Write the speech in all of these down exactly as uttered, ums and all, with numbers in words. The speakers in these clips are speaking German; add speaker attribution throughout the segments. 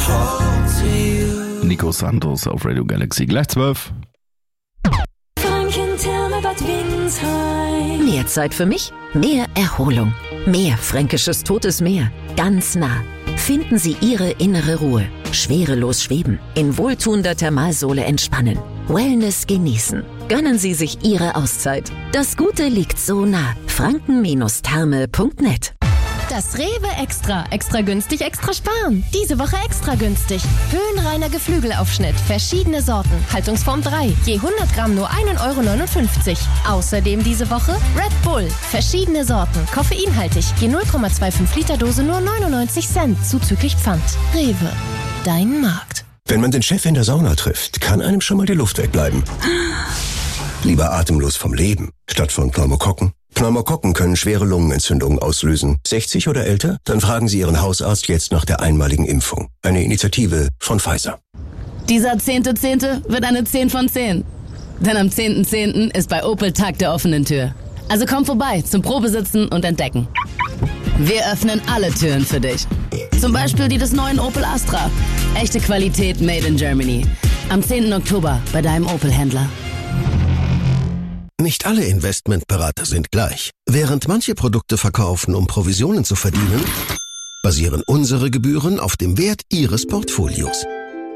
Speaker 1: Nico Santos auf Radio Galaxy. Gleich zwölf.
Speaker 2: Mehr Zeit für mich, mehr Erholung, mehr fränkisches Totes Meer, ganz nah. Finden Sie Ihre innere Ruhe, schwerelos schweben, in wohltuender Thermalsohle entspannen, Wellness genießen. Gönnen Sie sich Ihre Auszeit. Das Gute liegt so nah. franken Therme punkt net.
Speaker 3: Das Rewe Extra. Extra günstig, extra sparen. Diese Woche extra günstig. Höhenreiner Geflügelaufschnitt. Verschiedene Sorten. Haltungsform drei. Je hundert Gramm nur ein Euro neunundfünfzig. Außerdem diese Woche Red Bull. Verschiedene Sorten. Koffeinhaltig. Je null Komma fünfundzwanzig Liter Dose nur neunundneunzig Cent. Zuzüglich Pfand. Rewe. Dein Markt.
Speaker 4: Wenn man den Chef in der Sauna trifft, kann einem schon mal die Luft wegbleiben. Lieber atemlos vom Leben, statt von Pneumokokken. Pneumokokken können schwere Lungenentzündungen auslösen. sechzig oder älter? Dann fragen Sie Ihren Hausarzt jetzt nach der einmaligen Impfung. Eine Initiative von Pfizer.
Speaker 5: Dieser zehnte Zehnte wird eine zehn von zehn. Denn am zehnten Zehnten ist bei Opel Tag der offenen Tür. Also komm vorbei zum Probesitzen und Entdecken. Wir öffnen alle Türen für dich. Zum Beispiel die des neuen Opel Astra. Echte Qualität made in Germany. Am zehnten Oktober bei deinem Opel-Händler.
Speaker 6: Nicht alle Investmentberater sind gleich. Während manche Produkte verkaufen, um Provisionen zu verdienen, basieren unsere Gebühren auf dem Wert Ihres Portfolios.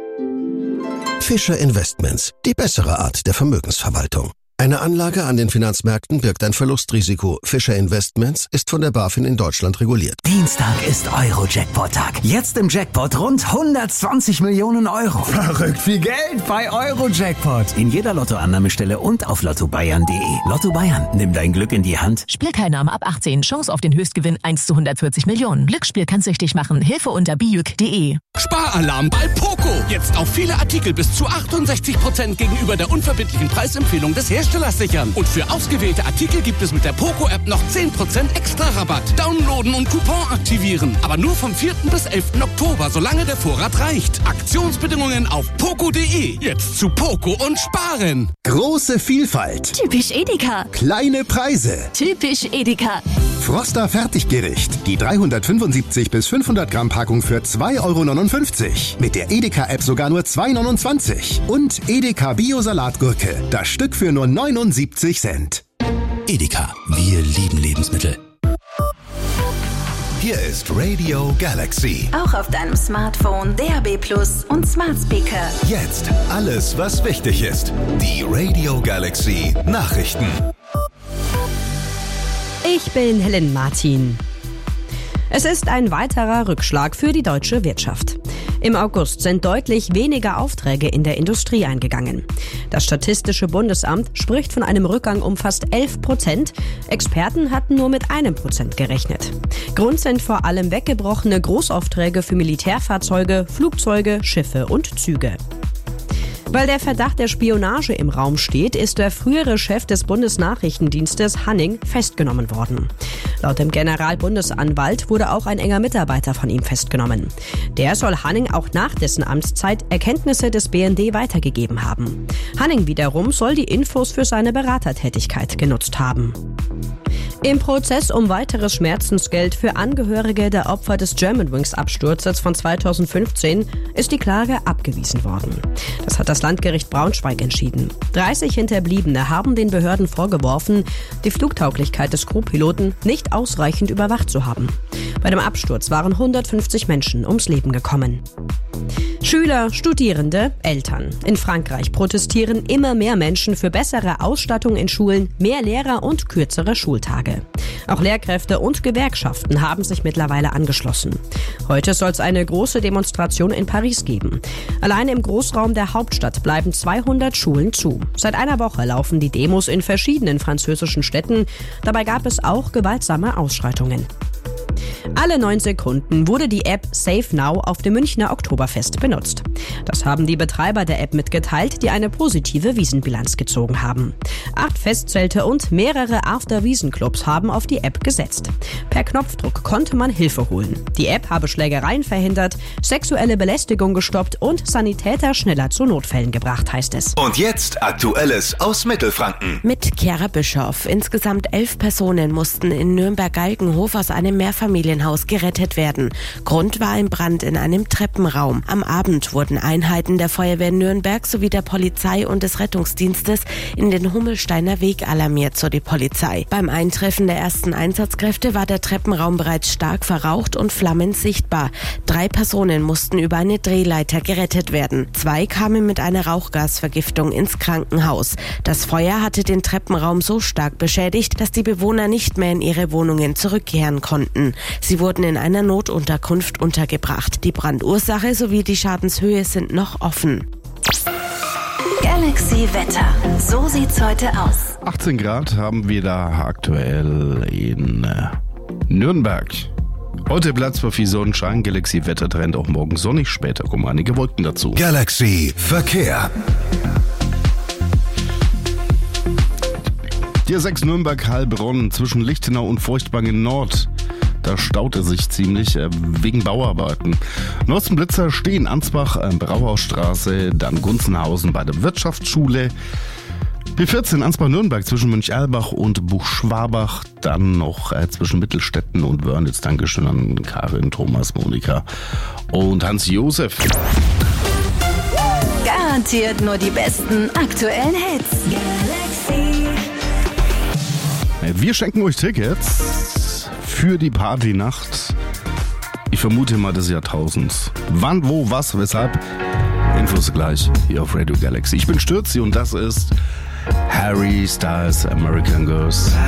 Speaker 6: Fischer Investments, die bessere Art der Vermögensverwaltung. Eine Anlage an den Finanzmärkten birgt ein Verlustrisiko. Fischer Investments ist von der BaFin in Deutschland reguliert.
Speaker 7: Dienstag ist Euro-Jackpot-Tag. Jetzt im Jackpot rund hundertzwanzig Millionen Euro. Verrückt viel Geld bei Euro-Jackpot. In jeder Lottoannahmestelle und auf lotto bayern punkt de. Lotto Bayern, nimm dein Glück in die Hand.
Speaker 8: Spielteilnahme ab achtzehn. Chance auf den Höchstgewinn eins zu hundertvierzig Millionen. Glücksspiel kann süchtig machen. Hilfe unter bijuk punkt de.
Speaker 9: Sparalarm bei Poco. Jetzt auf viele Artikel bis zu achtundsechzig Prozent gegenüber der unverbindlichen Preisempfehlung des Herstellers sichern. Und für ausgewählte Artikel gibt es mit der Poco-App noch zehn Prozent extra Rabatt. Downloaden und Coupon aktivieren. Aber nur vom vierten bis elften Oktober, solange der Vorrat reicht. Aktionsbedingungen auf poco punkt de. Jetzt zu Poco und sparen.
Speaker 10: Große Vielfalt.
Speaker 11: Typisch Edeka.
Speaker 10: Kleine Preise.
Speaker 11: Typisch Edeka.
Speaker 10: Froster Fertiggericht. Die dreihundertfünfundsiebzig bis fünfhundert Gramm Packung für zwei Euro neunundfünfzig. Mit der Edeka-App sogar nur zwei Euro neunundzwanzig. Und Edeka Bio-Salatgurke. Das Stück für nur neunundsiebzig Cent.
Speaker 12: Edeka. Wir lieben Lebensmittel.
Speaker 13: Hier ist Radio Galaxy.
Speaker 14: Auch auf deinem Smartphone, D A B Plus und Smart Speaker.
Speaker 13: Jetzt alles, was wichtig ist. Die Radio Galaxy Nachrichten.
Speaker 15: Ich bin Helen Martin. Es ist ein weiterer Rückschlag für die deutsche Wirtschaft. Im August sind deutlich weniger Aufträge in der Industrie eingegangen. Das Statistische Bundesamt spricht von einem Rückgang um fast elf Prozent. Experten hatten nur mit einem Prozent gerechnet. Grund sind vor allem weggebrochene Großaufträge für Militärfahrzeuge, Flugzeuge, Schiffe und Züge. Weil der Verdacht der Spionage im Raum steht, ist der frühere Chef des Bundesnachrichtendienstes Hanning festgenommen worden. Laut dem Generalbundesanwalt wurde auch ein enger Mitarbeiter von ihm festgenommen. Der soll Hanning auch nach dessen Amtszeit Erkenntnisse des B N D weitergegeben haben. Hanning wiederum soll die Infos für seine Beratertätigkeit genutzt haben. Im Prozess um weiteres Schmerzensgeld für Angehörige der Opfer des Germanwings-Absturzes von zweitausendfünfzehn ist die Klage abgewiesen worden. Das hat das Landgericht Braunschweig entschieden. dreißig Hinterbliebene haben den Behörden vorgeworfen, die Flugtauglichkeit des Crewpiloten nicht ausreichend überwacht zu haben. Bei dem Absturz waren hundertfünfzig Menschen ums Leben gekommen. Schüler, Studierende, Eltern. In Frankreich protestieren immer mehr Menschen für bessere Ausstattung in Schulen, mehr Lehrer und kürzere Schultage. Auch Lehrkräfte und Gewerkschaften haben sich mittlerweile angeschlossen. Heute soll es eine große Demonstration in Paris geben. Allein im Großraum der Hauptstadt bleiben zweihundert Schulen zu. Seit einer Woche laufen die Demos in verschiedenen französischen Städten. Dabei gab es auch gewaltsame Ausschreitungen. Alle neun Sekunden wurde die App Save Now auf dem Münchner Oktoberfest benutzt. Das haben die Betreiber der App mitgeteilt, die eine positive Wiesenbilanz gezogen haben. Acht Festzelte und mehrere After-Wiesen-Clubs haben auf die App gesetzt. Per Knopfdruck konnte man Hilfe holen. Die App habe Schlägereien verhindert, sexuelle Belästigung gestoppt und Sanitäter schneller zu Notfällen gebracht, heißt es.
Speaker 13: Und jetzt Aktuelles aus Mittelfranken.
Speaker 16: Mit Chiara Bischoff. Insgesamt elf Personen mussten in Nürnberg-Galgenhof aus einem Mehrfamilienhaus Einfamilienhaus gerettet werden. Grund war ein Brand in einem Treppenraum. Am Abend wurden Einheiten der Feuerwehr Nürnberg sowie der Polizei und des Rettungsdienstes in den Hummelsteiner Weg alarmiert, so die Polizei. Beim Eintreffen der ersten Einsatzkräfte war der Treppenraum bereits stark verraucht und Flammen sichtbar. Drei Personen mussten über eine Drehleiter gerettet werden. Zwei kamen mit einer Rauchgasvergiftung ins Krankenhaus. Das Feuer hatte den Treppenraum so stark beschädigt, dass die Bewohner nicht mehr in ihre Wohnungen zurückkehren konnten. Sie wurden in einer Notunterkunft untergebracht. Die Brandursache sowie die Schadenshöhe sind noch offen.
Speaker 14: Galaxy Wetter. So sieht's heute aus.
Speaker 1: achtzehn Grad haben wir da aktuell in äh, Nürnberg. Heute Platz für viel Sonnenschein. Galaxy Wettertrend auch morgen sonnig. Später kommen einige Wolken dazu.
Speaker 13: Galaxy Verkehr.
Speaker 1: Die A sechs Nürnberg-Heilbronn zwischen Lichtenau und Feuchtwangen Nord. Da staut es sich ziemlich äh, wegen Bauarbeiten. Norstenblitzer stehen Ansbach, äh, Brauhausstraße, dann Gunzenhausen bei der Wirtschaftsschule. B vierzehn Ansbach-Nürnberg zwischen Möncherbach und Buchschwabach. Dann noch äh, zwischen Mittelstetten und Wörnitz. Dankeschön an Karin, Thomas, Monika und Hans-Josef.
Speaker 14: Garantiert nur die besten aktuellen Hits. Galaxy.
Speaker 1: Wir schenken euch Tickets für die Partynacht. Ich vermute mal des Jahrtausends. Wann, wo, was, weshalb? Infos gleich hier auf Radio Galaxy. Ich bin Stürzi und das ist Harry Styles American Girls.